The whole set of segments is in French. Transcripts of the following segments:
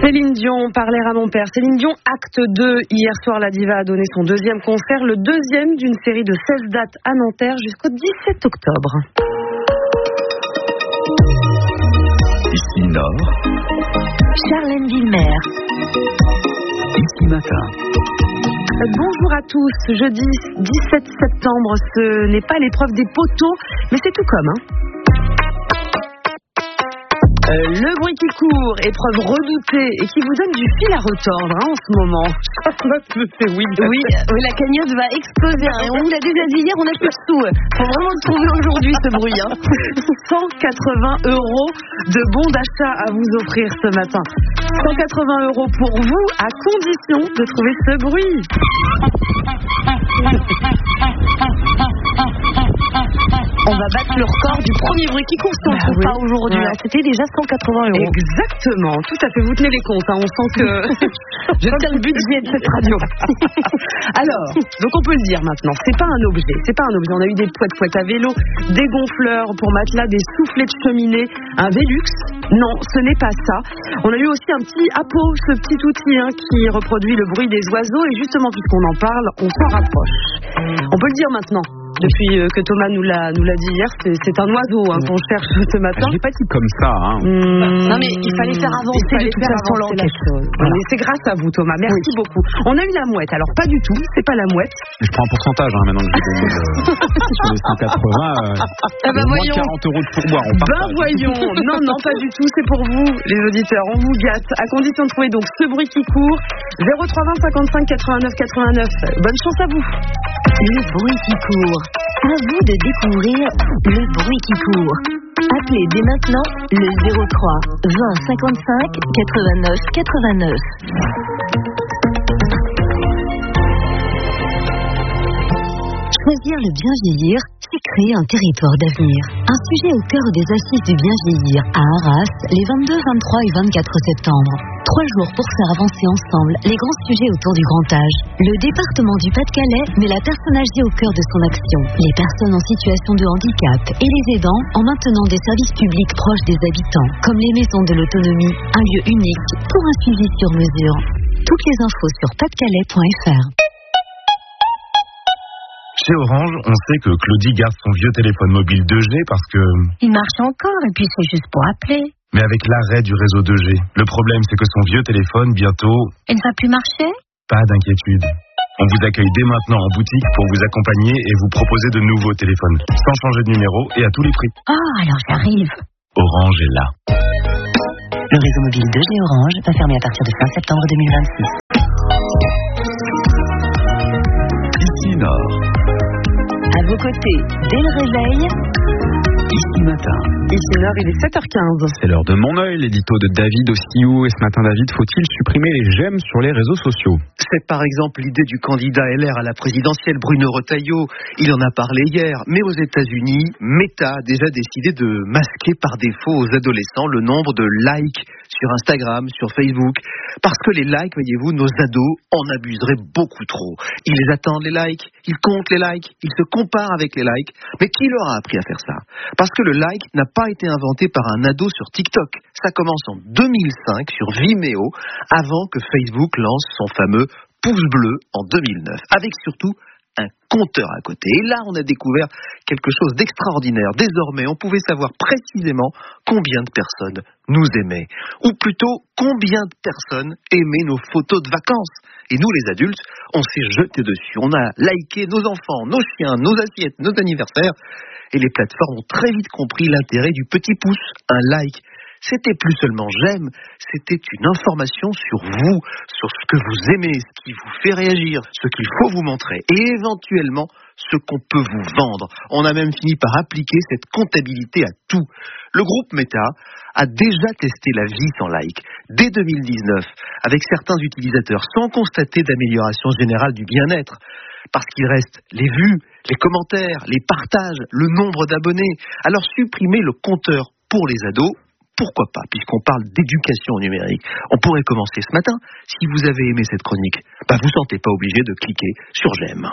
Céline Dion, Parler à mon père. Céline Dion, acte 2. Hier soir, la diva a donné son deuxième concert, le deuxième d'une série de 16 dates à Nanterre jusqu'au 17 octobre. Ici Nord. Charlène Villemer. Ici Matin. Bonjour à tous. Jeudi 17 septembre, ce n'est pas l'épreuve des poteaux, mais c'est tout comme, le bruit qui court, épreuve redoutée et qui vous donne du fil à retordre en ce moment. Oui, la cagnotte va exploser. Et on vous l'a déjà dit hier, on a plus de sous. Faut vraiment le trouver aujourd'hui, ce bruit. 180 € de bons d'achat à vous offrir ce matin. 180 € pour vous, à condition de trouver ce bruit. On va battre le record du premier bruit qui court si on ne trouve pas aujourd'hui. C'était déjà 180 €. Exactement, tout à fait. Vous tenez les comptes. On sent que je tiens le budget de cette radio. Alors, donc on peut le dire maintenant. C'est pas un objet. On a eu des pouettes à vélo, des gonfleurs pour matelas, des soufflets de cheminée, un Velux. Non, ce n'est pas ça. On a eu aussi un petit Apo, ce petit outil qui reproduit le bruit des oiseaux. Et justement, puisqu'on en parle, on s'en rapproche. On peut le dire maintenant. Depuis que Thomas nous l'a dit hier, c'est un oiseau qu'on cherche ce matin. Je l'ai pas dit comme ça. Non mais il fallait faire avancer de toute façon l'enquête. Voilà. C'est grâce à vous Thomas, merci beaucoup. On a eu la mouette, alors pas du tout, c'est pas la mouette. Je prends un pourcentage maintenant que j'ai donné sur les 180. Moins 40 € de pourboire. Voyons, non pas du tout, c'est pour vous les auditeurs, on vous gâte. À condition de trouver donc ce bruit qui court. 0320 55 89 89. Bonne chance à vous. Le bruit qui court. À vous de découvrir le bruit qui court. Appelez dès maintenant le 03 20 55 89 89. Choisir le bien vieillir, c'est créer un territoire d'avenir. Un sujet au cœur des assises du bien vieillir à Arras, les 22, 23 et 24 septembre. 3 jours pour faire avancer ensemble les grands sujets autour du grand âge. Le département du Pas-de-Calais met la personne âgée au cœur de son action. Les personnes en situation de handicap et les aidants en maintenant des services publics proches des habitants, comme les maisons de l'autonomie, un lieu unique pour un suivi sur mesure. Toutes les infos sur pasdecalais.fr. Chez Orange, on sait que Claudie garde son vieux téléphone mobile 2G parce que... Il marche encore et puis c'est juste pour appeler. Mais avec l'arrêt du réseau 2G, le problème c'est que son vieux téléphone, bientôt... Il ne va plus marcher ? Pas d'inquiétude. On vous accueille dès maintenant en boutique pour vous accompagner et vous proposer de nouveaux téléphones, sans changer de numéro et à tous les prix. Oh, alors j'arrive. Orange est là. Le réseau mobile 2G Orange va fermer à partir de fin septembre 2026. Ici Nord. À vos côtés, dès le réveil, Ici Matin. Ici Nord, il est 7h15. C'est l'heure de Mon œil, l'édito de David Ossiou. Et ce matin, David, faut-il supprimer les j'aime sur les réseaux sociaux ? C'est par exemple l'idée du candidat LR à la présidentielle, Bruno Retailleau. Il en a parlé hier. Mais aux États-Unis, Meta a déjà décidé de masquer par défaut aux adolescents le nombre de likes sur Instagram, sur Facebook. Parce que les likes, voyez-vous, nos ados en abuseraient beaucoup trop. Ils les attendent, les likes, ils comptent les likes, ils se comparent avec les likes. Mais qui leur a appris à faire ça ? Parce que le like n'a pas été inventé par un ado sur TikTok. Ça commence en 2005 sur Vimeo, avant que Facebook lance son fameux pouce bleu en 2009. Avec surtout un compteur à côté. Et là, on a découvert quelque chose d'extraordinaire. Désormais, on pouvait savoir précisément combien de personnes nous aimaient. Ou plutôt, combien de personnes aimaient nos photos de vacances. Et nous, les adultes, on s'est jeté dessus. On a liké nos enfants, nos chiens, nos assiettes, nos anniversaires. Et les plateformes ont très vite compris l'intérêt du petit pouce, un like. C'était plus seulement j'aime, c'était une information sur vous, sur ce que vous aimez, ce qui vous fait réagir, ce qu'il faut vous montrer et éventuellement ce qu'on peut vous vendre. On a même fini par appliquer cette comptabilité à tout. Le groupe Meta a déjà testé la vie sans like dès 2019 avec certains utilisateurs sans constater d'amélioration générale du bien-être. Parce qu'il reste les vues, les commentaires, les partages, le nombre d'abonnés. Alors supprimer le compteur pour les ados, pourquoi pas, puisqu'on parle d'éducation numérique. On pourrait commencer ce matin. Si vous avez aimé cette chronique, vous ne sentez pas obligé de cliquer sur j'aime.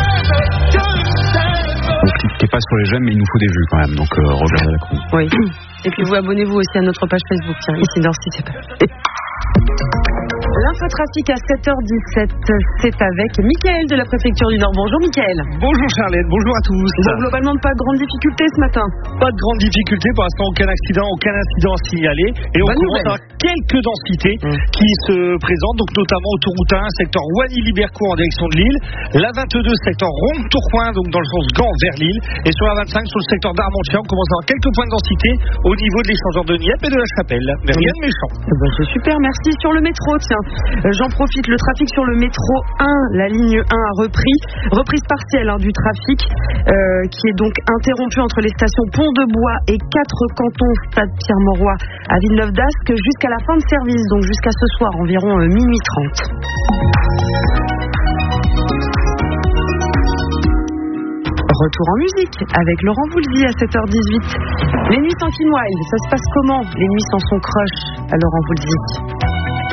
On ne cliquez pas sur les j'aime, mais il nous faut des vues quand même. Donc rejoignez la chronique. Oui. Et puis vous abonnez-vous aussi à notre page Facebook, tiens, ici dans si c'est pas fait. L'infotrafic à 7h17, c'est avec Mickaël de la préfecture du Nord. Bonjour Mickaël. Bonjour Charlène, bonjour à tous. Bon, globalement, pas de grandes difficultés ce matin. Pas de grandes difficultés, pour l'instant aucun incident à signaler. Et on commence à avoir quelques densités qui se présentent, donc notamment autoroute 1, secteur Wany-Libercourt en direction de Lille. La 22, secteur Ronde-Tourcoing, donc dans le sens Gand vers Lille. Et sur la 25, sur le secteur d'Armentières, on commence à avoir quelques points de densité au niveau de l'échangeur de Nieppe et de la Chapelle. Mais rien de méchant. C'est super, merci. Sur le métro, tiens. J'en profite, le trafic sur le métro 1, la ligne 1 a reprise partielle du trafic qui est donc interrompu entre les stations Pont-de-Bois et 4 cantons Stade Pierre-Mauroy à Villeneuve-d'Ascq jusqu'à la fin de service, donc jusqu'à ce soir environ minuit 30. Retour en musique avec Laurent Voulzy à 7h18. Les nuits sans Kim Wilde, ça se passe comment? Les nuits sans son crush à Laurent Voulzy.